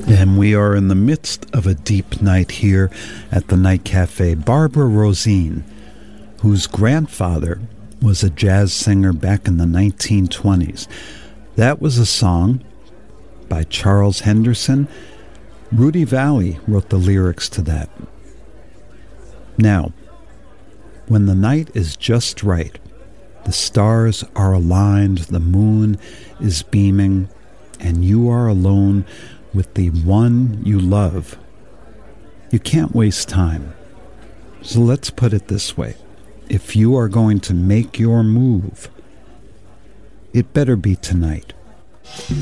And we are in the midst of a deep night here at the Night Cafe. Barbara Rosine, whose grandfather was a jazz singer back in the 1920s. That was a song by Charles Henderson. Rudy Vallee wrote the lyrics to that. Now, when the night is just right, the stars are aligned, the moon is beaming, and you are alone with the one you love, you can't waste time. So let's put it this way. If you are going to make your move, it better be tonight.